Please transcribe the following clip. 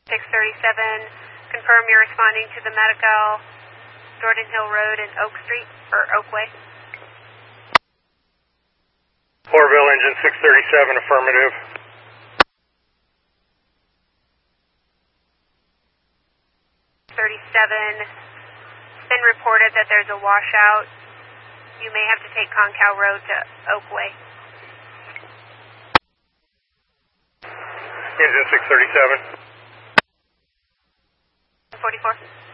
637, confirm you're responding to the Medi-Cal, Jordan Hill Road and Oak Street, or Oakway. Orville engine 637, affirmative. 37, it's been reported that there's a washout. You may have to take Concal Road to Oakway. Engine 637. 44.